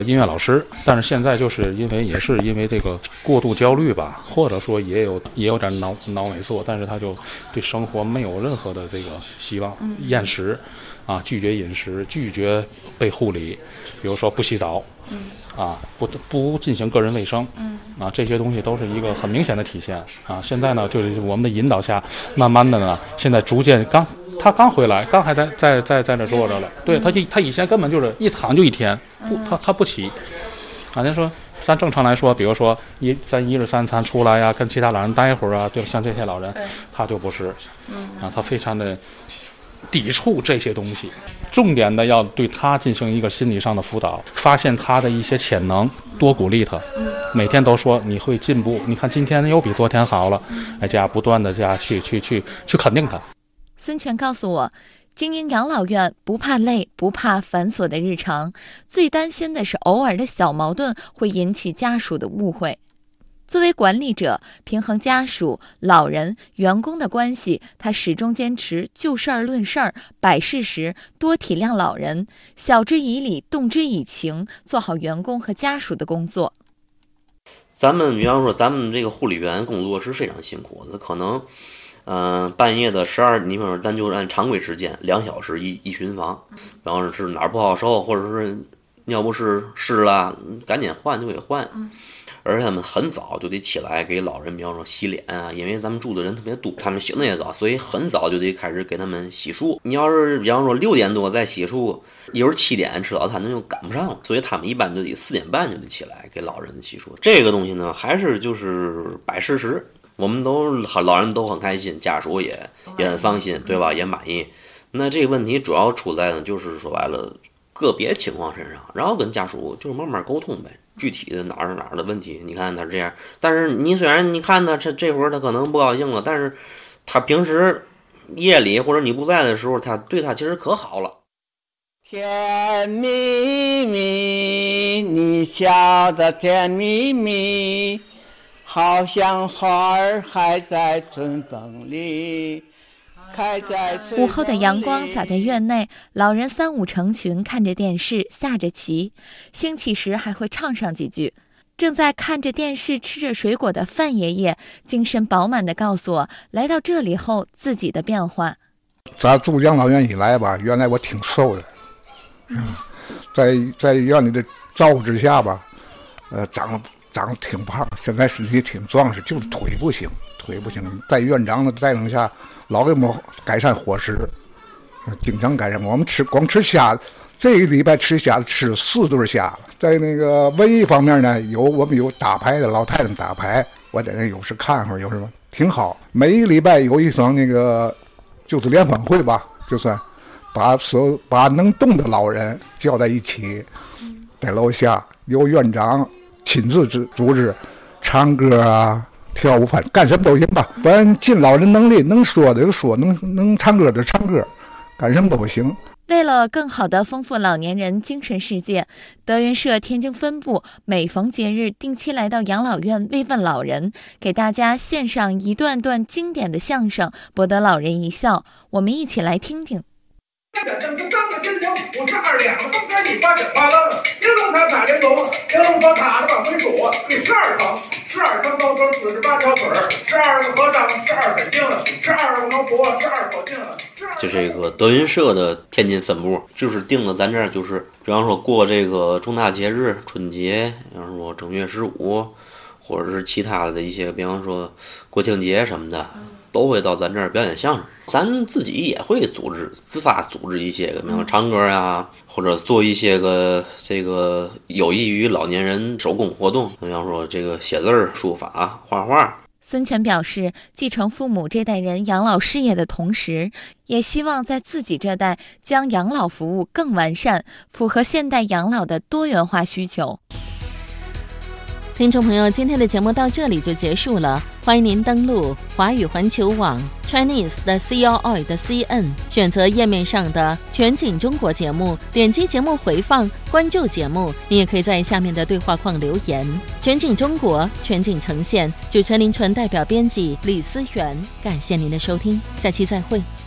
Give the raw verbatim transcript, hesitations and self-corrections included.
音乐老师，但是现在就是因为也是因为这个过度焦虑吧，或者说也有也有点脑脑萎缩，但是他就对生活没有任何的这个希望，厌食啊，拒绝饮食，拒绝被护理，比如说不洗澡，啊，不不进行个人卫生，啊，这些东西都是一个很明显的体现啊。现在呢，就是我们的引导下，慢慢的呢，现在逐渐刚。他刚回来，刚还在在在在那坐着了。对，他就他以前根本就是一躺就一天，不他他不起。啊，人说咱正常来说，比如说一咱一日三餐出来呀，跟其他老人待一会儿啊，就像这些老人，他就不是，啊，他非常的抵触这些东西。重点的要对他进行一个心理上的辅导，发现他的一些潜能，多鼓励他。每天都说你会进步，你看今天又比昨天好了，哎，这样不断的这样去去去去肯定他。 孙权告诉我，经营养老院不怕累，不怕繁琐的日常，最担心的是偶尔的小矛盾会引起家属的误会。作为管理者，平衡家属、老人、员工的关系，他始终坚持就事儿论事儿，摆事实，多体谅老人，晓之以理，动之以情，做好员工和家属的工作。 咱们比方说，咱们这个护理员工作是非常辛苦的，可能嗯、呃，半夜的十二，你比如说，咱就按常规时间，两小时一一巡房，比方说是哪儿不好受，或者是尿不湿湿了，赶紧换就给换。而且他们很早就得起来给老人，比方说洗脸啊，因为咱们住的人特别多，他们醒的也早，所以很早就得开始给他们洗漱。你要是比方说六点多再洗漱，一会儿七点吃早餐，那就赶不上了，所以他们一般就得四点半就得起来给老人洗漱。这个东西呢，还是就是摆事实。我们都老人都很开心，家属也也很放心，对吧？也满意。那这个问题主要出在呢，就是说白了个别情况身上，然后跟家属就是慢慢沟通呗。具体的哪儿哪儿的问题，你看他这样，但是你虽然你看他这这会儿他可能不高兴了，但是他平时夜里或者你不在的时候，他对他其实可好了。 甜蜜蜜，你笑得甜蜜蜜。好像花儿还在春风里，开在春风里。 午后的阳光洒在院内，老人三五成群看着电视，下着棋，兴起时还会唱上几句。正在看着电视吃着水果的范爷爷精神饱满地告诉我，来到这里后自己的变化。 咱住养老院以来吧，原来我挺瘦的，嗯、在在院里的照顾之下吧，呃，长得长得挺胖，现在身体挺壮实，就是腿不行，腿不行。在院长的带领下，老给我们改善伙食，经常改善。我们吃光吃虾，这一礼拜吃虾吃四顿虾。在那个文艺方面呢，有我们有打牌的老太太打牌，我在那有时看会儿，有什么挺好。每一个礼拜有一场那个就是联欢会吧，就算把所有把能动的老人叫在一起，在楼下由院长亲自组织唱歌啊、跳舞，反正干什么都行吧。反正尽老人能力，能说的就说，能能唱歌的唱歌，干什么都行。 为了更好地丰富老年人精神世界，德云社天津分部每逢节日定期来到养老院慰问老人，给大家献上一段段经典的相声，博得老人一笑。我们一起来听听。 五十二两，东开你八九八楞，玲珑塔塔玲珑，玲珑塔塔的往回数，第十二层，十二层高桌，四十八条腿儿，十二个和尚，十二本经，十二个毛婆，十二口径。 就这个德云社的天津分部，就是定的咱这儿，就是比方说过这个重大节日，春节，比方说正月十五，或者是其他的一些，比方说国庆节什么的。都会到咱这儿表演相声，咱自己也会组织自发组织一些个，比如唱歌呀，或者做一些个这个有益于老年人手工活动，比方说这个写字儿、书法、画画。 孙权表示，继承父母这代人养老事业的同时，也希望在自己这代将养老服务更完善，符合现代养老的多元化需求。 听众朋友，今天的节目到这里就结束了，欢迎您登录华语环球网 Chinese 的 C O I 的 C N， 选择页面上的全景中国节目，点击节目回放，关注节目。你也可以在下面的对话框留言。全景中国，全景呈现，主持人林纯代表编辑李思源，感谢您的收听，下期再会。